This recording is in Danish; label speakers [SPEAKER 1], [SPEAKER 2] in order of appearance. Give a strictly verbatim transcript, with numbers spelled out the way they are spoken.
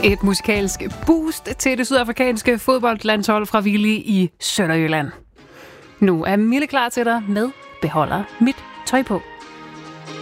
[SPEAKER 1] Et musikalsk boost til det sydafrikanske fodboldlandshold fra Viby i Sønderjylland. Nu er Mille klar til dig med Beholder mit tøj på.